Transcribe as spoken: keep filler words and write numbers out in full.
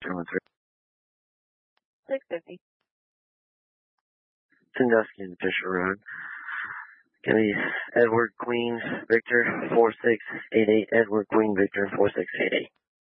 German three. six fifty. Sandusky and Fisher Road. Give me Edward Queen Victor four six eight eight. Edward Queen Victor four six eight eight.